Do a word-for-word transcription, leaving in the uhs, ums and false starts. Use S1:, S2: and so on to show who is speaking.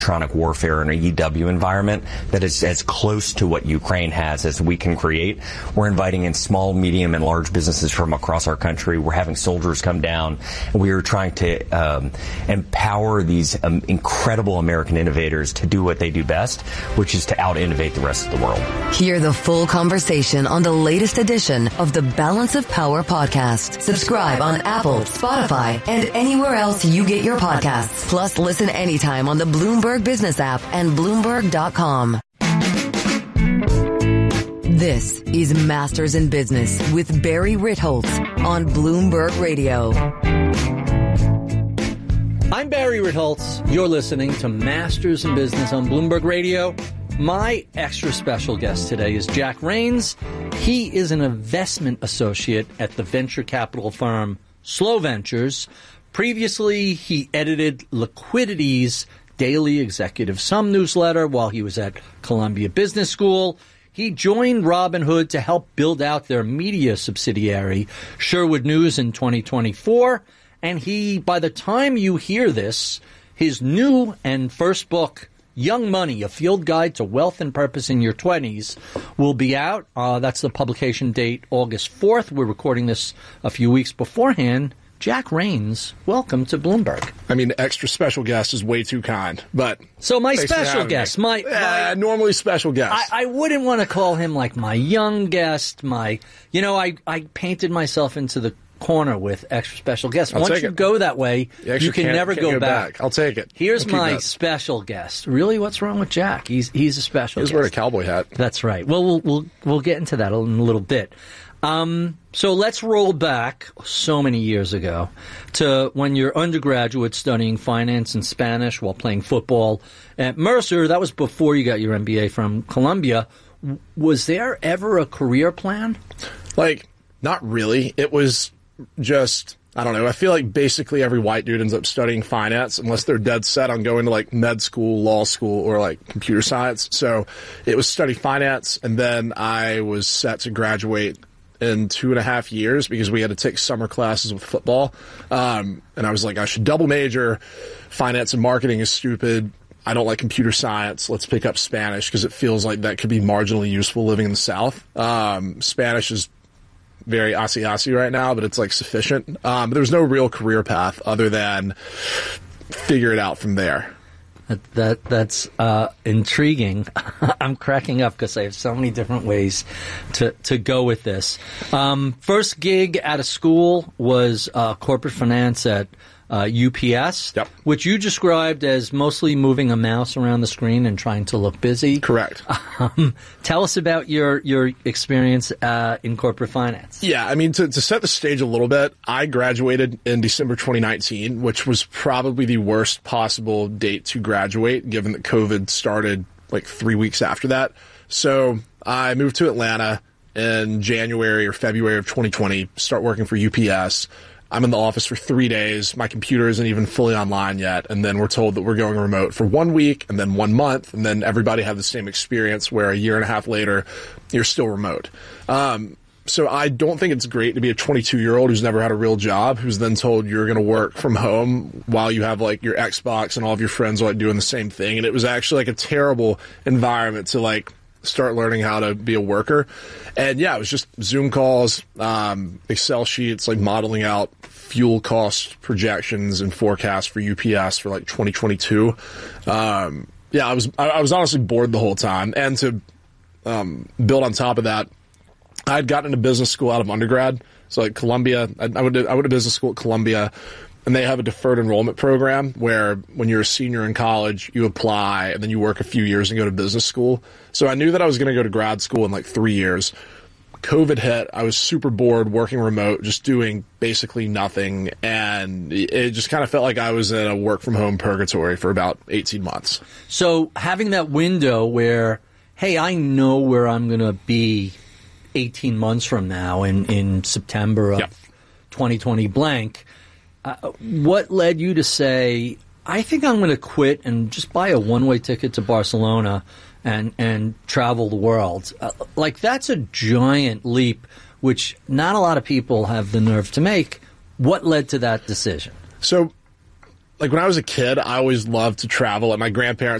S1: electronic warfare in a E W environment that is as close to what Ukraine has as we can create. We're inviting in small, medium, and large businesses from across our country. We're having soldiers come down, and we are trying to um, empower these um, incredible American innovators to do what they do best, which is to out-innovate the rest of the world.
S2: Hear the full conversation on the latest edition of the Balance of Power podcast. Subscribe on Apple, Spotify, and anywhere else you get your podcasts. Plus, listen anytime on the Bloomberg Business app and Bloomberg dot com. This is Masters in Business with Barry Ritholtz on Bloomberg Radio.
S3: I'm Barry Ritholtz. You're listening to Masters in Business on Bloomberg Radio. My extra special guest today is Jack Rains. He is an investment associate at the venture capital firm Slow Ventures. Previously, he edited Liquidity's daily executive sum newsletter while he was at Columbia Business School. He joined Robinhood to help build out their media subsidiary, Sherwood News, in twenty twenty-four. And he, by the time you hear this, his new and first book, Young Money, A Field Guide to Wealth and Purpose in Your twenties, will be out. Uh, that's the publication date, August fourth. We're recording this a few weeks beforehand. Jack Rains, welcome to Bloomberg.
S4: I mean, extra special guest is way too kind, but
S3: so my special guest,
S4: me.
S3: my, my
S4: uh, normally special guest.
S3: I, I wouldn't want to call him like my young guest. My, you know, I I painted myself into the corner with extra special guests.
S4: I'll
S3: Once you
S4: it.
S3: go that way,
S4: you,
S3: you can never
S4: can't
S3: go,
S4: go
S3: back.
S4: back. I'll take it.
S3: Here's
S4: I'll
S3: my
S4: that.
S3: special guest. Really, what's wrong with Jack? He's he's a special.
S4: He's
S3: guest.
S4: wearing a cowboy hat.
S3: That's right. Well, we'll we'll we'll get into that in a little bit. Um, so let's roll back so many years ago to when you're undergraduate studying finance and Spanish while playing football at Mercer. That was before you got your M B A from Columbia. Was there ever a career plan?
S4: Like, not really. It was just, I don't know. I feel like basically every white dude ends up studying finance unless they're dead set on going to like med school, law school, or like computer science. So it was study finance, and then I was set to graduate in two and a half years because we had to take summer classes with football. Um, and I was like, I should double major. Finance and marketing is stupid. I don't like computer science. Let's pick up Spanish because it feels like that could be marginally useful living in the South. Um, Spanish is very asi-asi right now, but it's like sufficient. Um, but there was no real career path other than figure it out from there.
S3: That, that that's uh, intriguing. I'm cracking up because I have so many different ways to, to go with this. Um, first gig out of school was uh, corporate finance at uh, U P S,
S4: yep.
S3: which you described as mostly moving a mouse around the screen and trying to look busy.
S4: Correct.
S3: Um, tell us about your your experience uh, in corporate finance.
S4: Yeah, I mean, to, to set the stage a little bit, I graduated in December twenty nineteen, which was probably the worst possible date to graduate, given that COVID started like three weeks after that. So I moved to Atlanta in January or February of twenty twenty, start working for U P S. I'm in the office for three days. My computer isn't even fully online yet. And then we're told that we're going remote for one week and then one month. And then everybody had the same experience where a year and a half later, you're still remote. Um, so I don't think it's great to be a twenty-two-year-old who's never had a real job, who's then told you're going to work from home while you have like your Xbox and all of your friends are like doing the same thing. And it was actually like a terrible environment to like start learning how to be a worker. And yeah, it was just Zoom calls, um, Excel sheets, like modeling out fuel cost projections and forecasts for U P S for like twenty twenty-two. Um, yeah, I was, I, I was honestly bored the whole time. And to, um, build on top of that, I had gotten into business school out of undergrad. So like Columbia, I, I went to, I went to business school at Columbia. And they have a deferred enrollment program where when you're a senior in college, you apply and then you work a few years and go to business school. So I knew that I was going to go to grad school in like three years. COVID hit. I was super bored working remote, just doing basically nothing. And it just kind of felt like I was in a work from home purgatory for about eighteen months.
S3: So having that window where, hey, I know where I'm going to be eighteen months from now in, in September of yep. twenty twenty blank. Uh, what led you to say, I think I'm going to quit and just buy a one-way ticket to Barcelona and, and travel the world? Uh, like, that's a giant leap, which not a lot of people have the nerve to make. What led to that decision?
S4: So like when I was a kid, I always loved to travel. Like my grandparents